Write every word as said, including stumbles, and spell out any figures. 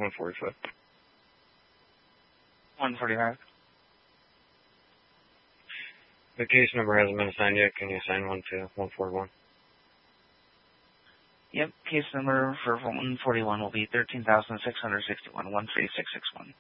one forty-five. one forty-five. The case number hasn't been assigned yet. Can you assign one to one forty-one? Yep, case number for one forty-one will be thirteen thousand six hundred sixty-one, one three six six one.